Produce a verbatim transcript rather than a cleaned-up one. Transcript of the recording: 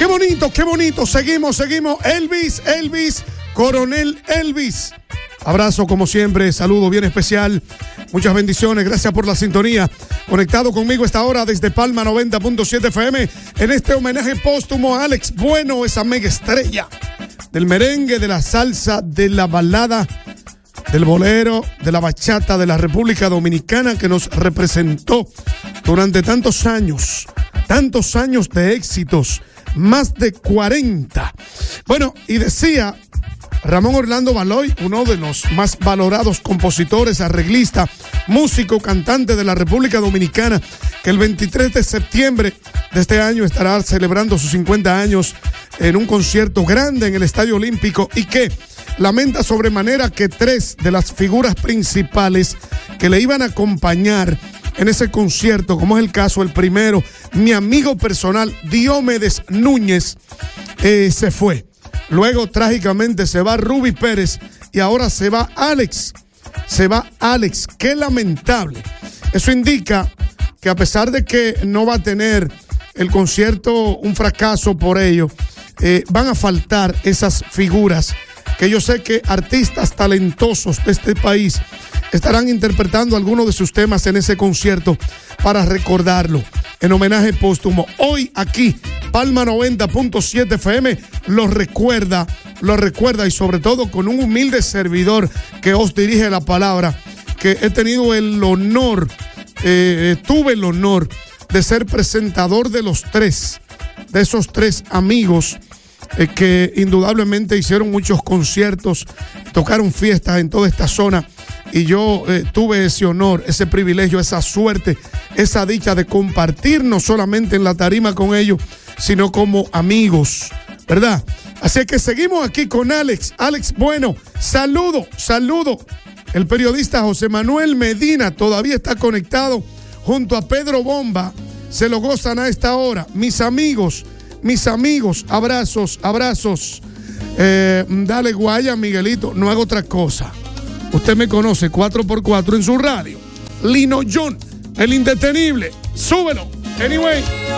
bonito, qué bonito. Seguimos, seguimos. Elvis, Elvis, Coronel Elvis. Abrazo como siempre, saludo bien especial. Muchas bendiciones, gracias por la sintonía. Conectado conmigo esta hora desde Palma noventa punto siete F M en este homenaje póstumo a Alex Bueno, esa mega estrella del merengue, de la salsa, de la balada, del bolero, de la bachata de la República Dominicana, que nos representó durante tantos años, tantos años de éxitos, más de cuarenta. Bueno, y decía Ramón Orlando Baloy, uno de los más valorados compositores, arreglista, músico, cantante de la República Dominicana, que el veintitrés de septiembre de este año estará celebrando sus cincuenta años en un concierto grande en el Estadio Olímpico, y que lamenta sobremanera que tres de las figuras principales que le iban a acompañar en ese concierto, como es el caso, el primero, mi amigo personal, Diomedes Núñez, eh, se fue. Luego, trágicamente, se va Ruby Pérez y ahora se va Alex. Se va Alex. Qué lamentable. Eso indica que a pesar de que no va a tener el concierto un fracaso por ello, eh, van a faltar esas figuras que yo sé que artistas talentosos de este país estarán interpretando algunos de sus temas en ese concierto para recordarlo en homenaje póstumo. Hoy aquí, Palma noventa punto siete F M lo recuerda, lo recuerda, y sobre todo con un humilde servidor que os dirige la palabra, que he tenido el honor, eh, tuve el honor de ser presentador de los tres, de esos tres amigos eh, que indudablemente hicieron muchos conciertos, tocaron fiestas en toda esta zona. Y yo eh, tuve ese honor, ese privilegio, esa suerte, esa dicha de compartir no solamente en la tarima con ellos, sino como amigos, ¿verdad? Así que seguimos aquí con Alex, Alex Bueno. Saludo, saludo. El periodista José Manuel Medina todavía está conectado junto a Pedro Bomba. Se lo gozan a esta hora. Mis amigos, mis amigos, abrazos, abrazos. Eh, dale guaya, Miguelito, no hago otra cosa. Usted me conoce, cuatro por cuatro en su radio. Lino John, el indetenible. Súbelo. Anyway.